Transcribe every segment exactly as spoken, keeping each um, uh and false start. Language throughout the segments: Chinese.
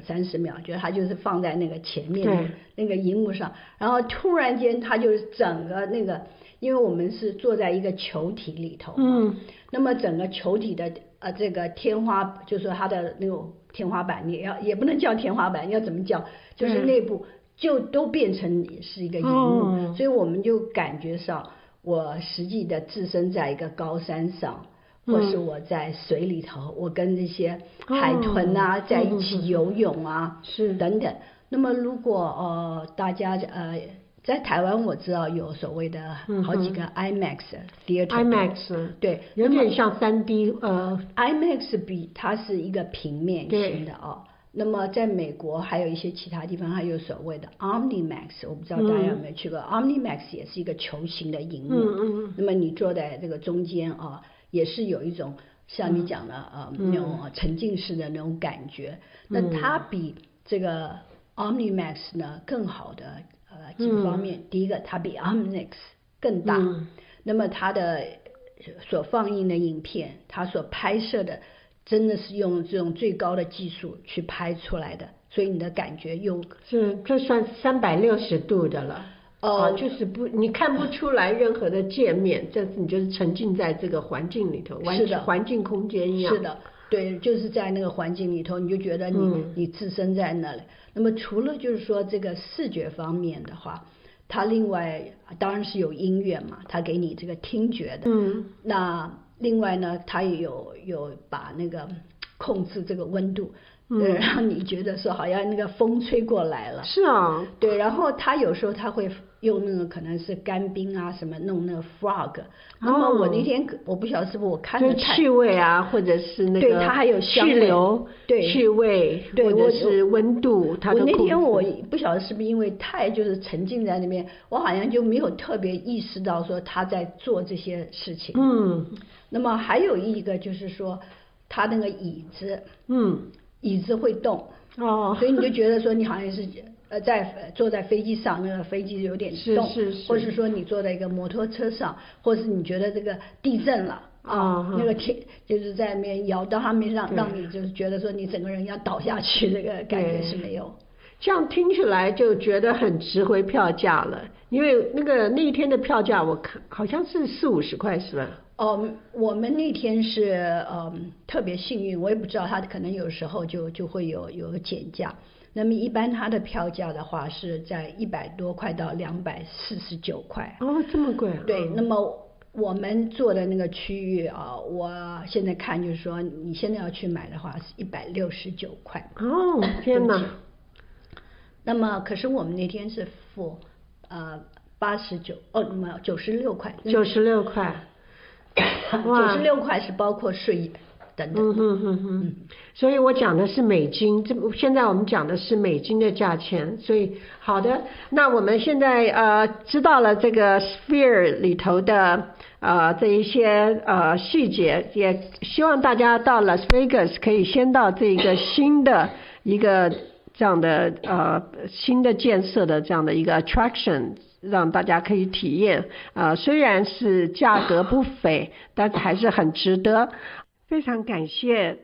三十秒，觉得它就是放在那个前面那个荧幕上，然后突然间它就整个那个，因为我们是坐在一个球体里头嘛，嗯，那么整个球体的呃这个天花，就是说它的那种天花板，你要也不能叫天花板，要怎么叫，就是内部就都变成是一个荧幕，嗯，所以我们就感觉上我实际的置身在一个高山上。或是我在水里头，我跟这些海豚啊在一起游泳啊，是等等。那么如果呃大家呃在台湾我知道有所谓的好几个 IMAX theater，IMAX 对，有点像三 D 呃 ，IMAX 比它是一个平面型的哦。那么在美国还有一些其他地方还有所谓的 OmniMax， 我不知道大家有没有去过，嗯，OmniMax 也是一个球形的荧幕，嗯嗯，那么你坐在这个中间啊。也是有一种像你讲的呃、嗯、那种沉浸式的那种感觉，嗯，那它比这个 OmniMax 呢更好的呃几个方面，嗯，第一个它比 OmniMax 更大，嗯，那么它的所放映的影片，它所拍摄的真的是用这种最高的技术去拍出来的，所以你的感觉又是这算三百六十度的了。哦，就是不，你看不出来任何的界面，这你就是沉浸在这个环境里头， 是的， 环境空间一样。 是的，对，就是在那个环境里头，你就觉得你、嗯、你置身在那里。那么除了就是说这个视觉方面的话，它另外当然是有音乐嘛，它给你这个听觉的。嗯。那另外呢，它也有有把那个控制这个温度。对，让你觉得说好像那个风吹过来了。 是啊。 对，然后他有时候他会用那个可能是干冰啊什么弄那个 frog。那么我那天我不晓得是不是我看的太。气味啊，或者是那个。 对，它还有气流。 对。 气味。 对， 或者是温度，它我那天我不晓得是不是因为太就是沉浸在那边，我好像就没有特别意识到说他在做这些事情。嗯。那么还有一个就是说，他那个椅子。嗯。椅子会动哦，所以你就觉得说你好像是呃在坐在飞机上，那个飞机有点动， 是是是， 或是说你坐在一个摩托车上，或是你觉得这个地震了啊，哦，那个天就是在那边摇到上面让让你就是觉得说你整个人要倒下去，这个感觉是没有。 这样听起来就觉得很值回票价了，因为那个那一天的票价我看好像是四五十块是吧？ 哦，我们那天是嗯特别幸运，我也不知道他可能有时候就就会有有减价。那么一般他的票价的话是在一百多块到两百四十九块。 哦，这么贵啊？ 对，那么我们坐的那个区域啊，我现在看就是说，你现在要去买的话是一百六十九块。 哦，天哪！ 那么可是我们那天是付呃八十九哦，没有九十六块。 九十六块。 九十六块是包括税等等。嗯哼哼哼。嗯，所以我讲的是美金，这现在我们讲的是美金的价钱。所以好的，那我们现在呃知道了这个 Sphere 里头的呃这一些呃细节，也希望大家到 Las Vegas 可以先到这个新的一个这样的呃新的建设的这样的一个 attraction。让大家可以体验，呃，虽然是价格不菲，但是还是很值得。非常感谢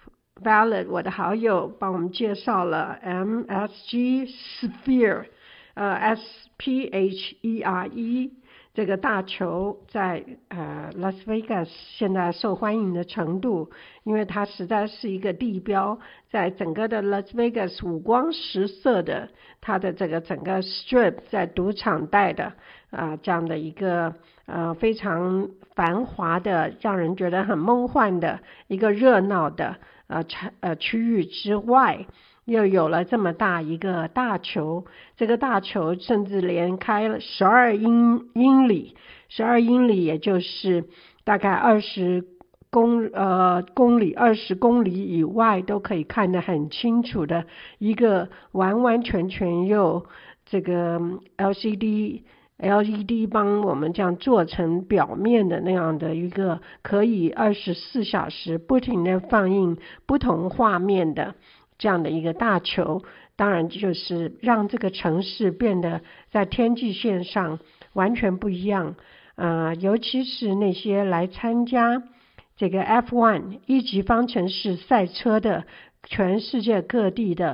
Violet 我的好友帮我们介绍了 M S G Sphere， 呃 S P H E R E 这个大球在呃 Las Vegas 现在受欢迎的程度，因为它实在是一个地标，在整个的 Las Vegas 五光十色的它的这个整个 strip 在赌场带的啊、呃、这样的一个呃非常繁华的让人觉得很梦幻的一个热闹的呃呃区域之外，又有了这么大一个大球，这个大球甚至连开了十二英英里，十二英里也就是大概二十公呃公里二十公里以外都可以看得很清楚的一个完完全全用这个 L C D L E D 帮我们这样做成表面的那样的一个可以二十四小时不停的放映不同画面的这样的一个大球，当然就是让这个城市变得在天际线上完全不一样。呃，尤其是那些来参加这个 F 一 一级方程式赛车的全世界各地的